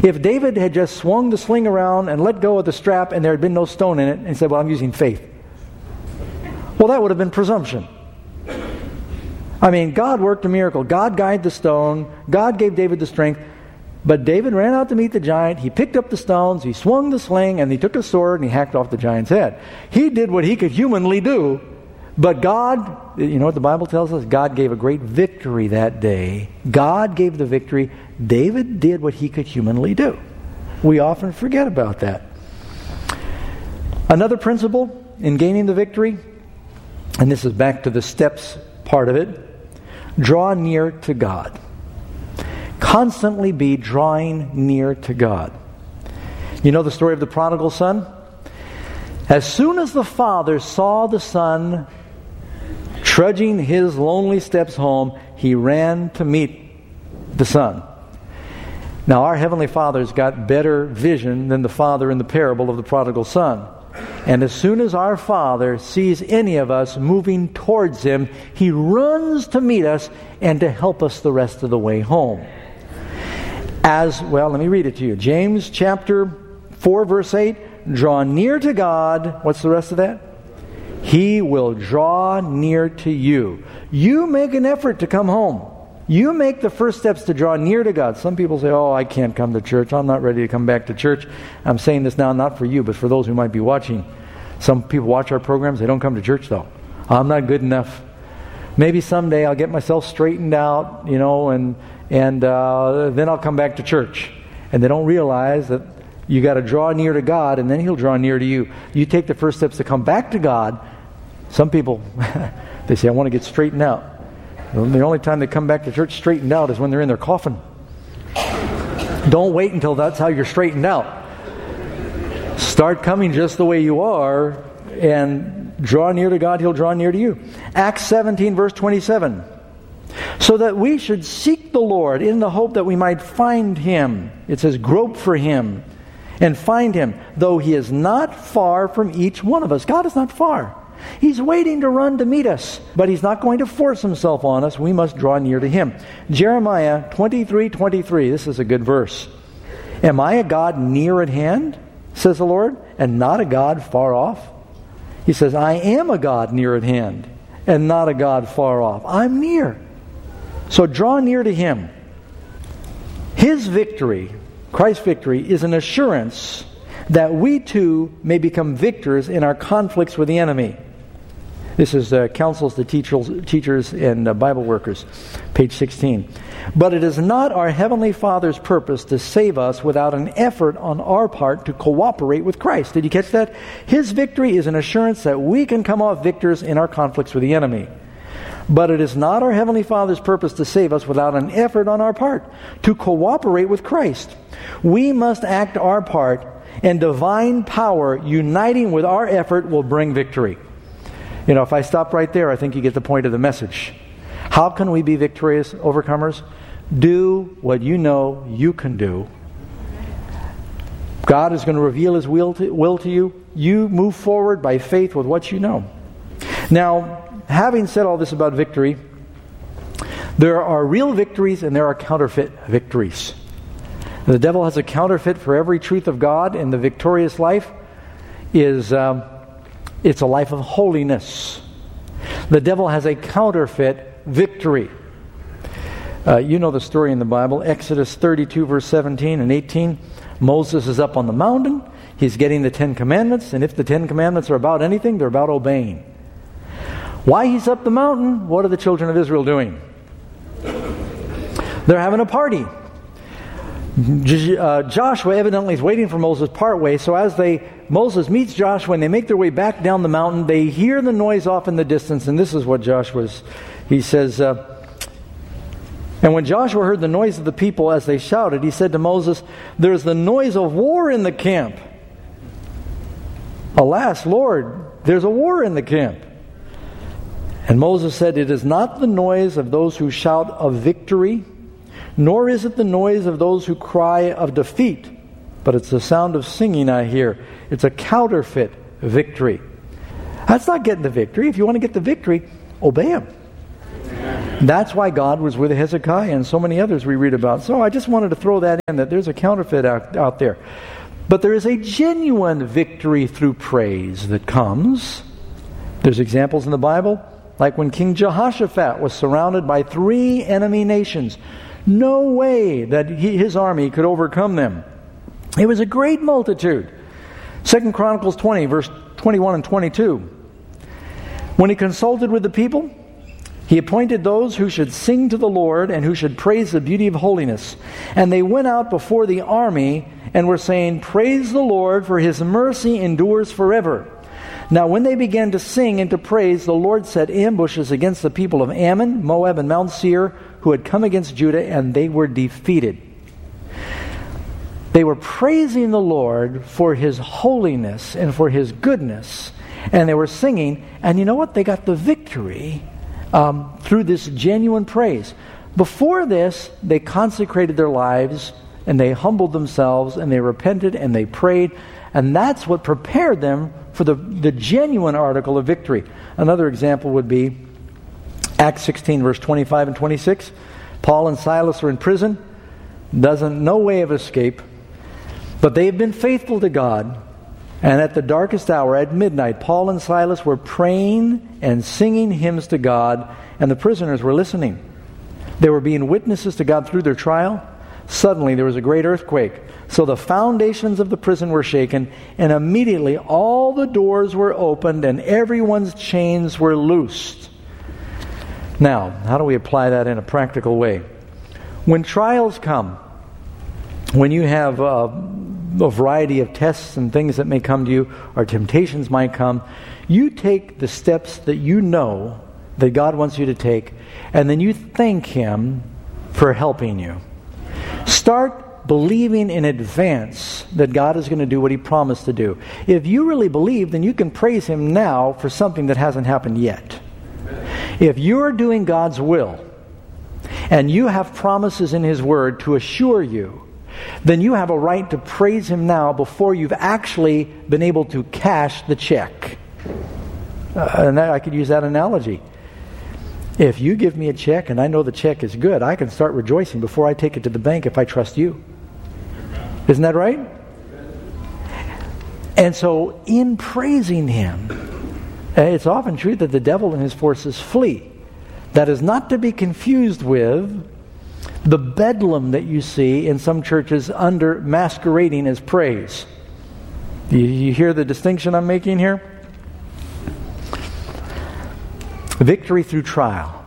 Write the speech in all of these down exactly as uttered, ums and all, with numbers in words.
If David had just swung the sling around and let go of the strap and there had been no stone in it and said, well, I'm using faith. Well, that would have been presumption. I mean, God worked a miracle. God guided the stone. God gave David the strength. But David ran out to meet the giant. He picked up the stones. He swung the sling and he took a sword and he hacked off the giant's head. He did what he could humanly do. But God, you know what the Bible tells us? God gave a great victory that day. God gave the victory. David did what he could humanly do. We often forget about that. Another principle in gaining the victory, and this is back to the steps part of it, draw near to God. Constantly be drawing near to God. You know the story of the prodigal son? As soon as the father saw the son trudging his lonely steps home, he ran to meet the son. Now, our Heavenly Father's got better vision than the father in the parable of the prodigal son. And as soon as our Father sees any of us moving towards Him, He runs to meet us and to help us the rest of the way home. As, well, let me read it to you. James chapter four, verse eight, draw near to God. What's the rest of that? He will draw near to you. You make an effort to come home. You make the first steps to draw near to God. Some people say, oh, I can't come to church. I'm not ready to come back to church. I'm saying this now not for you, but for those who might be watching. Some people watch our programs. They don't come to church, though. I'm not good enough. Maybe someday I'll get myself straightened out, you know, and and uh, then I'll come back to church. And they don't realize that you got to draw near to God, and then He'll draw near to you. You take the first steps to come back to God. Some people, they say, I want to get straightened out. The only time they come back to church straightened out is when they're in their coffin. Don't wait until that's how you're straightened out. Start coming just the way you are and draw near to God, He'll draw near to you. Acts seventeen, verse twenty-seven. So that we should seek the Lord in the hope that we might find Him. It says, grope for Him and find Him, though He is not far from each one of us. God is not far. He's waiting to run to meet us, but He's not going to force Himself on us. We must draw near to Him. Jeremiah twenty-three twenty-three. This is a good verse. Am I a God near at hand, says the Lord, and not a God far off? He says, I am a God near at hand, and not a God far off. I'm near. So draw near to Him. His victory, Christ's victory, is an assurance that we too may become victors in our conflicts with the enemy. This is uh, Counsels to Teachers, teachers and uh, Bible Workers, page sixteen. But it is not our Heavenly Father's purpose to save us without an effort on our part to cooperate with Christ. Did you catch that? His victory is an assurance that we can come off victors in our conflicts with the enemy. But it is not our Heavenly Father's purpose to save us without an effort on our part to cooperate with Christ. We must act our part, and divine power uniting with our effort will bring victory. You know, if I stop right there, I think you get the point of the message. How can we be victorious overcomers? Do what you know you can do. God is going to reveal His will to, will to you. You move forward by faith with what you know. Now, having said all this about victory, there are real victories and there are counterfeit victories. The devil has a counterfeit for every truth of God, and the victorious life is um, it's a life of holiness. The devil has a counterfeit victory. Uh, you know the story in the Bible, Exodus thirty-two, verse seventeen and eighteen. Moses is up on the mountain. He's getting the Ten Commandments, and if the Ten Commandments are about anything, they're about obeying. Why he's up the mountain? What are the children of Israel doing? They're having a party. Uh, Joshua evidently is waiting for Moses partway, so as they Moses meets Joshua and they make their way back down the mountain, they hear the noise off in the distance, and this is what Joshua's, he says, uh, and when Joshua heard the noise of the people as they shouted, he said to Moses, there's the noise of war in the camp. Alas, Lord, there's a war in the camp. And Moses said, it is not the noise of those who shout of victory, nor is it the noise of those who cry of defeat, but it's the sound of singing I hear. It's a counterfeit victory. That's not getting the victory. If you want to get the victory, obey Him. That's why God was with Hezekiah and so many others we read about. So I just wanted to throw that in, that there's a counterfeit out, out there. But there is a genuine victory through praise that comes. There's examples in the Bible, like when King Jehoshaphat was surrounded by three enemy nations. No way that he, his army could overcome them. It was a great multitude. Second Chronicles twenty, verse twenty-one and twenty-two. When he consulted with the people, he appointed those who should sing to the Lord and who should praise the beauty of holiness. And they went out before the army and were saying, "Praise the Lord, for his mercy endures forever." Now when they began to sing and to praise, the Lord set ambushes against the people of Ammon, Moab, and Mount Seir, who had come against Judah, and they were defeated. They were praising the Lord for his holiness and for his goodness. And they were singing, and you know what? They got the victory um, through this genuine praise. Before this, they consecrated their lives, and they humbled themselves, and they repented, and they prayed. And that's what prepared them for the, the genuine article of victory. Another example would be Acts sixteen, verse twenty-five and twenty-six. Paul and Silas are in prison. Doesn't no way of escape. But they have been faithful to God. And at the darkest hour, at midnight, Paul and Silas were praying and singing hymns to God, and the prisoners were listening. They were being witnesses to God through their trial. Suddenly there was a great earthquake. So the foundations of the prison were shaken, and immediately all the doors were opened and everyone's chains were loosed. Now, how do we apply that in a practical way? When trials come, when you have uh, a variety of tests and things that may come to you, or temptations might come, you take the steps that you know that God wants you to take, and then you thank Him for helping you. Start believing in advance that God is going to do what He promised to do. If you really believe, then you can praise Him now for something that hasn't happened yet. If you're doing God's will, and you have promises in His Word to assure you, then you have a right to praise Him now before you've actually been able to cash the check. Uh, and that, I could use that analogy. If you give me a check and I know the check is good, I can start rejoicing before I take it to the bank if I trust you. Isn't that right? And so in praising Him, it's often true that the devil and his forces flee. That is not to be confused with the bedlam that you see in some churches under masquerading as praise. You, you hear the distinction I'm making here? Victory through trial.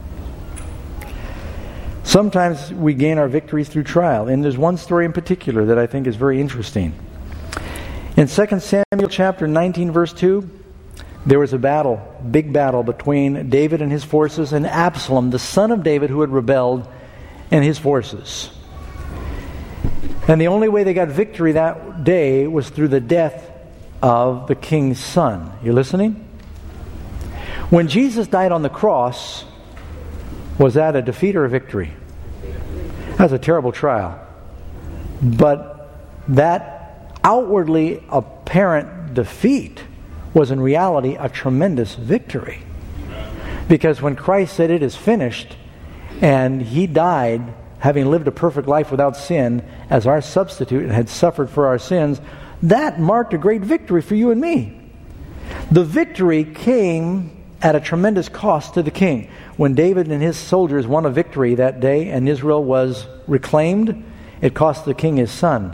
Sometimes we gain our victories through trial, and there's one story in particular that I think is very interesting. In Second Samuel chapter nineteen, verse two, there was a battle, big battle between David and his forces and Absalom, the son of David who had rebelled, and his forces. And the only way they got victory that day was through the death of the king's son. You listening? When Jesus died on the cross, was that a defeat or a victory? That was a terrible trial. But that outwardly apparent defeat was in reality a tremendous victory. Because when Christ said it is finished, and He died, having lived a perfect life without sin, as our substitute and had suffered for our sins, that marked a great victory for you and me. The victory came at a tremendous cost to the king. When David and his soldiers won a victory that day and Israel was reclaimed, it cost the king his son.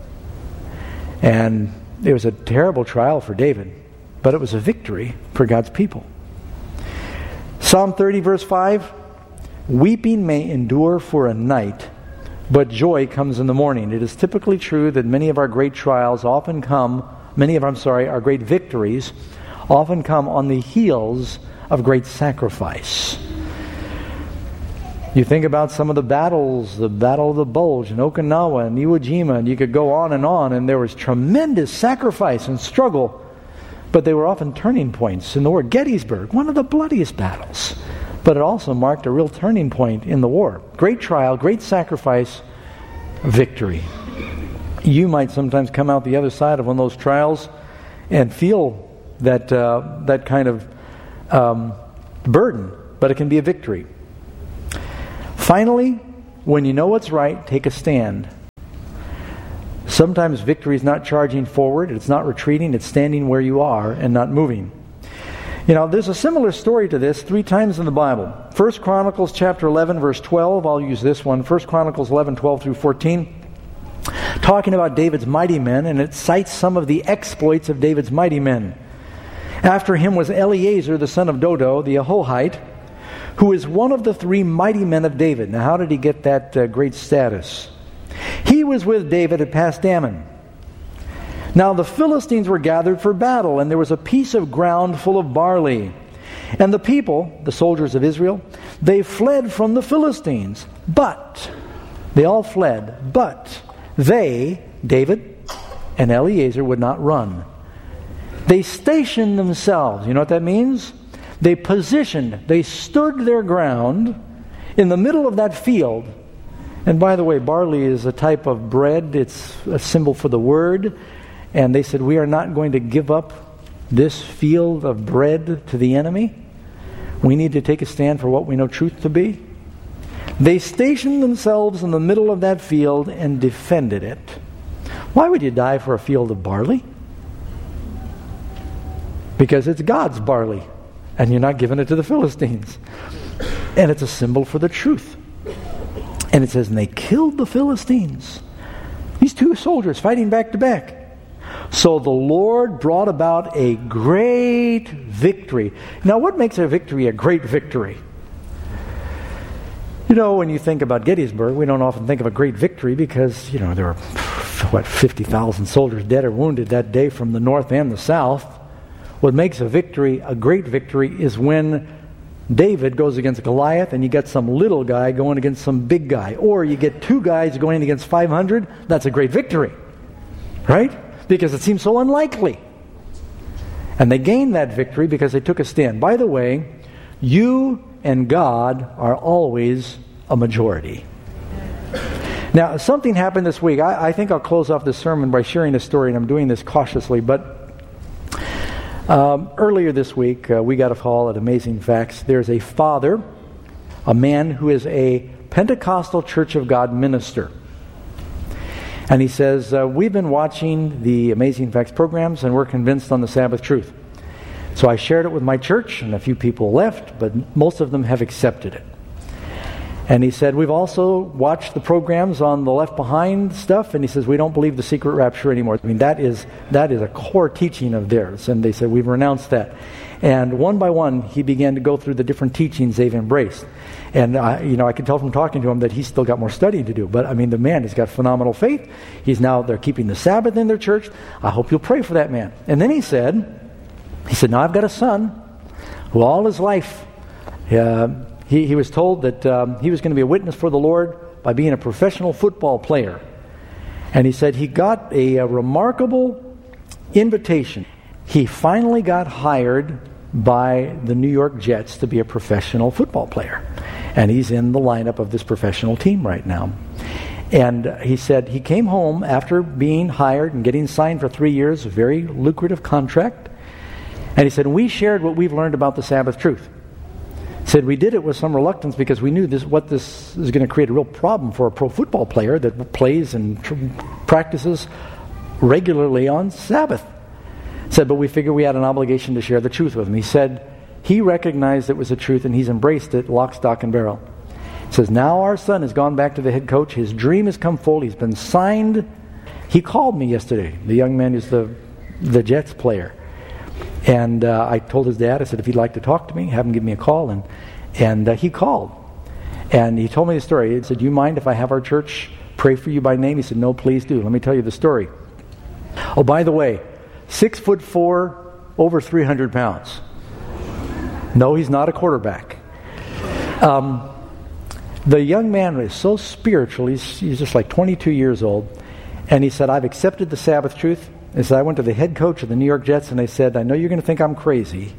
And it was a terrible trial for David, but it was a victory for God's people. Psalm thirty, verse five, weeping may endure for a night, but joy comes in the morning. It is typically true that many of our great trials often come, many of, I'm sorry, our great victories often come on the heels of great sacrifice. You think about some of the battles, the Battle of the Bulge and Okinawa and Iwo Jima, and you could go on and on, and there was tremendous sacrifice and struggle, but they were often turning points. In the war, Gettysburg, one of the bloodiest battles, but it also marked a real turning point in the war. Great trial, great sacrifice, victory. You might sometimes come out the other side of one of those trials and feel that uh, that kind of um, burden, but it can be a victory. Finally, when you know what's right, take a stand. Sometimes victory is not charging forward, it's not retreating, it's standing where you are and not moving. You know, there's a similar story to this three times in the Bible. First Chronicles chapter eleven, verse twelve, I'll use this one. First Chronicles eleven, twelve through fourteen. Talking about David's mighty men, and it cites some of the exploits of David's mighty men. After him was Eleazar, the son of Dodo, the Ahohite, who is one of the three mighty men of David. Now, how did he get that uh, great status? He was with David at Pasdammim. Now the Philistines were gathered for battle, and there was a piece of ground full of barley. And the people, the soldiers of Israel, they fled from the Philistines. But, they all fled, but they, David and Eleazar, would not run. They stationed themselves. You know what that means? They positioned, they stood their ground in the middle of that field. And by the way, barley is a type of bread. It's a symbol for the word. And they said, we are not going to give up this field of bread to the enemy. We need to take a stand for what we know truth to be. They stationed themselves in the middle of that field and defended it. Why would you die for a field of barley? Because it's God's barley, and you're not giving it to the Philistines. And it's a symbol for the truth. And it says, and they killed the Philistines. These two soldiers fighting back to back. So the Lord brought about a great victory. Now, what makes a victory a great victory? You know, when you think about Gettysburg, we don't often think of a great victory because, you know, there were, what, fifty thousand soldiers dead or wounded that day from the north and the south. What makes a victory a great victory is when David goes against Goliath and you get some little guy going against some big guy. Or you get two guys going against five hundred. That's a great victory. Right? Because it seems so unlikely. And they gained that victory because they took a stand. By the way, you and God are always a majority. Now, something happened this week. I, I think I'll close off this sermon by sharing a story, and I'm doing this cautiously, but um, earlier this week, uh, we got a call at Amazing Facts. There's a father, a man who is a Pentecostal Church of God minister. And he says, uh, we've been watching the Amazing Facts programs, and we're convinced on the Sabbath truth. So I shared it with my church, and a few people left, but most of them have accepted it. And he said, we've also watched the programs on the Left Behind stuff, and he says, we don't believe the secret rapture anymore. I mean, that is that is a core teaching of theirs. And they said, we've renounced that. And one by one, he began to go through the different teachings they've embraced. And, uh, you know, I can tell from talking to him that he's still got more studying to do. But, I mean, the man has got phenomenal faith. He's now, they're keeping the Sabbath in their church. I hope you'll pray for that man. And then he said, he said, now I've got a son who all his life, uh, he, he was told that um, he was going to be a witness for the Lord by being a professional football player. And he said he got a, a remarkable invitation. He finally got hired by the New York Jets to be a professional football player. And he's in the lineup of this professional team right now. And he said he came home after being hired and getting signed for three years, a very lucrative contract. And he said, we shared what we've learned about the Sabbath truth. He said, we did it with some reluctance because we knew this what this is going to create a real problem for a pro football player that plays and tr- practices regularly on Sabbath. He said, but we figured we had an obligation to share the truth with him. He said he recognized it was the truth and he's embraced it lock, stock, and barrel. He says, now our son has gone back to the head coach. His dream has come full. He's been signed. He called me yesterday. The young man is the, the Jets player. And uh, I told his dad, I said, if he'd like to talk to me, have him give me a call. And, and uh, he called. And he told me the story. He said, do you mind if I have our church pray for you by name? He said, no, please do. Let me tell you the story. Oh, by the way, six foot four, over three hundred pounds. No, he's not a quarterback. Um, the young man is so spiritual. He's, he's just like twenty-two years old. And he said, I've accepted the Sabbath truth. He said, I went to the head coach of the New York Jets and I said, I know you're going to think I'm crazy.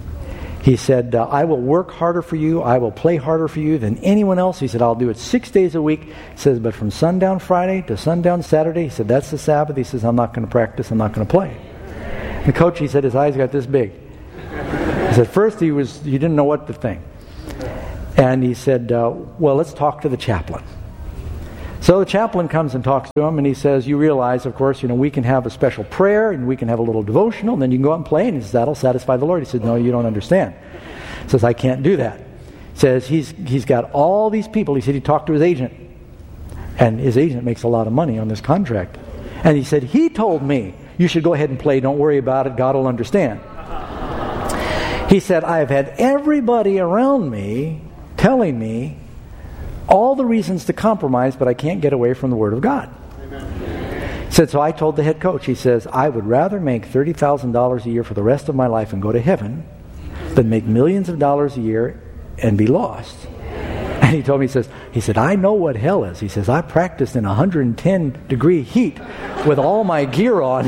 He said, uh, I will work harder for you. I will play harder for you than anyone else. He said, I'll do it six days a week. He says, but from sundown Friday to sundown Saturday, he said, that's the Sabbath. He says, I'm not going to practice. I'm not going to play. The coach, he said, his eyes got this big. He said, first he was, he didn't know what to think. And he said, uh, well, let's talk to the chaplain. So the chaplain comes and talks to him, and he says, you realize, of course, you know, we can have a special prayer, and we can have a little devotional, and then you can go out and play, and he says, that'll satisfy the Lord. He said, no, you don't understand. He says, I can't do that. He says, he's he's got all these people. He said he talked to his agent, and his agent makes a lot of money on this contract. And he said, he told me, you should go ahead and play, don't worry about it, God will understand. He said, I've had everybody around me telling me all the reasons to compromise, but I can't get away from the Word of God. Amen. He said, so I told the head coach, he says, I would rather make thirty thousand dollars a year for the rest of my life and go to heaven than make millions of dollars a year and be lost. And he told me, he says, he said, I know what hell is. He says, I practiced in one hundred ten degree heat with all my gear on.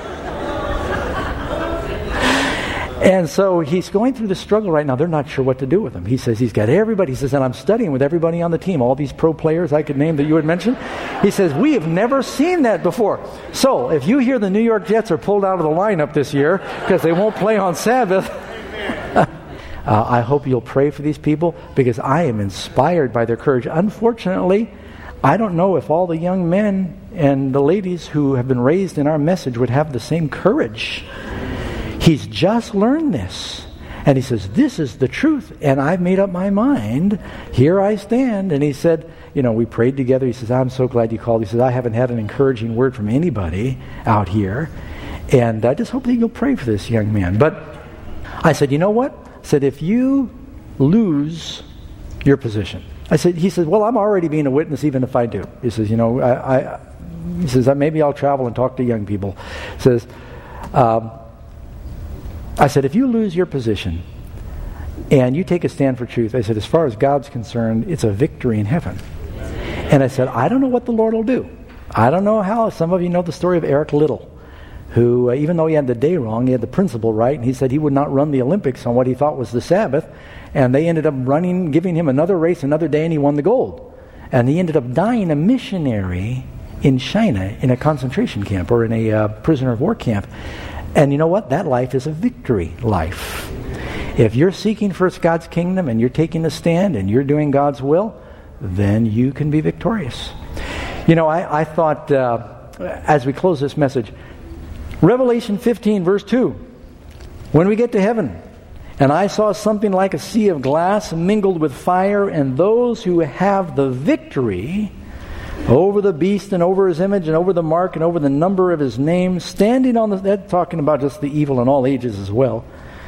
And so he's going through the struggle right now. They're not sure what to do with him. He says he's got everybody. He says, and I'm studying with everybody on the team, all these pro players I could name that you had mentioned. He says, we have never seen that before. So if you hear the New York Jets are pulled out of the lineup this year because they won't play on Sabbath, uh, I hope you'll pray for these people, because I am inspired by their courage. Unfortunately, I don't know if all the young men and the ladies who have been raised in our message would have the same courage. He's just learned this. And he says, this is the truth. And I've made up my mind. Here I stand. And he said, you know, we prayed together. He says, I'm so glad you called. He says, I haven't had an encouraging word from anybody out here. And I just hope that you'll pray for this young man. But I said, you know what? I said, if you lose your position. I said, he said, well, I'm already being a witness even if I do. He says, you know, I, I he says, maybe I'll travel and talk to young people. He says, um, I said, if you lose your position and you take a stand for truth, I said, as far as God's concerned, it's a victory in heaven. And I said, I don't know what the Lord will do. I don't know how. Some of you know the story of Eric Liddell, who, uh, even though he had the day wrong, he had the principle right, and he said he would not run the Olympics on what he thought was the Sabbath, and they ended up running, giving him another race another day, and he won the gold. And he ended up dying a missionary in China in a concentration camp or in a uh, prisoner of war camp. And you know what? That life is a victory life. If you're seeking first God's kingdom and you're taking a stand and you're doing God's will, then you can be victorious. You know, I, I thought, uh, as we close this message, Revelation fifteen, verse two, when we get to heaven, and I saw something like a sea of glass mingled with fire, and those who have the victory over the beast and over his image and over the mark and over the number of his name, standing on the, that's talking about just the evil in all ages as well,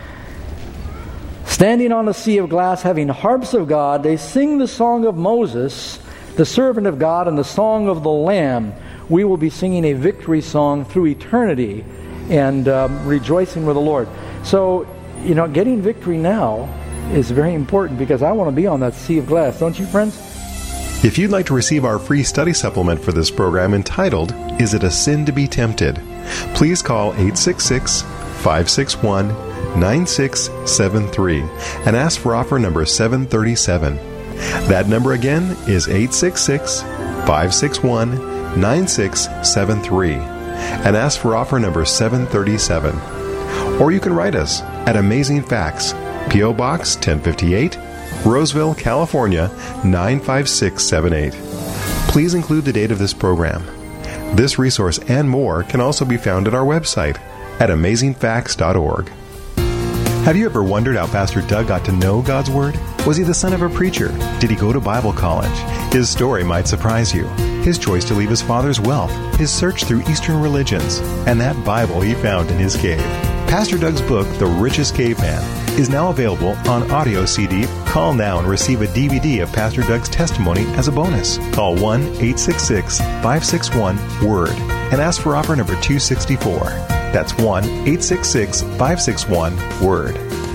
standing on the sea of glass, having harps of God, they sing the song of Moses, the servant of God, and the song of the Lamb. We will be singing a victory song through eternity and um, rejoicing with the Lord. So, you know, getting victory now is very important, because I want to be on that sea of glass. Don't you, friends? If you'd like to receive our free study supplement for this program entitled, Is It a Sin to Be Tempted?, please call eight six six, five six one, nine six seven three and ask for offer number seven thirty-seven. That number again is eight six six, five six one, nine six seven three and ask for offer number seven thirty-seven. Or you can write us at Amazing Facts, P O. Box ten fifty-eight, Roseville, California, nine five six seven eight. Please include the date of this program. This resource and more can also be found at our website at amazing facts dot org. Have you ever wondered how Pastor Doug got to know God's Word? Was he the son of a preacher? Did he go to Bible college? His story might surprise you. His choice to leave his father's wealth, his search through Eastern religions, and that Bible he found in his cave. Pastor Doug's book, The Richest Caveman, is now available on audio C D. Call now and receive a D V D of Pastor Doug's testimony as a bonus. Call one eight six six, five six one, WORD and ask for offer number two sixty-four. That's one eight six six, five six one, WORD.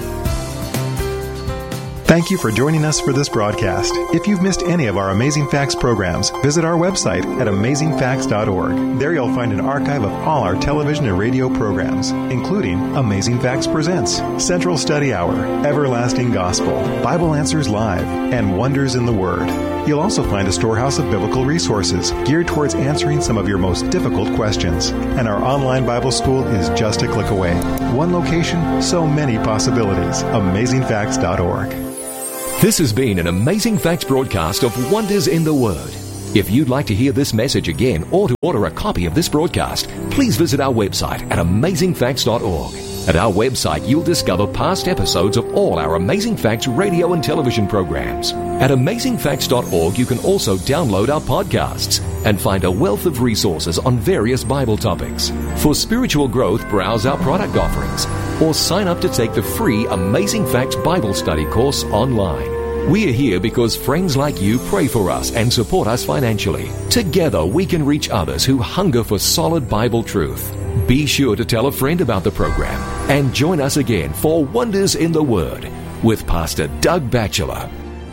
Thank you for joining us for this broadcast. If you've missed any of our Amazing Facts programs, visit our website at amazing facts dot org. There you'll find an archive of all our television and radio programs, including Amazing Facts Presents, Central Study Hour, Everlasting Gospel, Bible Answers Live, and Wonders in the Word. You'll also find a storehouse of biblical resources geared towards answering some of your most difficult questions. And our online Bible school is just a click away. One location, so many possibilities. amazing facts dot org. This has been an Amazing Facts broadcast of Wonders in the Word. If you'd like to hear this message again or to order a copy of this broadcast, please visit our website at amazing facts dot org. At our website, you'll discover past episodes of all our Amazing Facts radio and television programs. At amazing facts dot org, you can also download our podcasts and find a wealth of resources on various Bible topics. For spiritual growth, browse our product offerings or sign up to take the free Amazing Facts Bible Study course online. We are here because friends like you pray for us and support us financially. Together, we can reach others who hunger for solid Bible truth. Be sure to tell a friend about the program and join us again for Wonders in the Word with Pastor Doug Batchelor.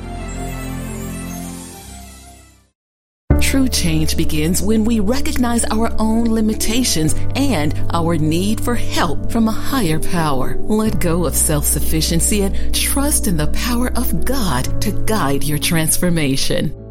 True change begins when we recognize our own limitations and our need for help from a higher power. Let go of self-sufficiency and trust in the power of God to guide your transformation.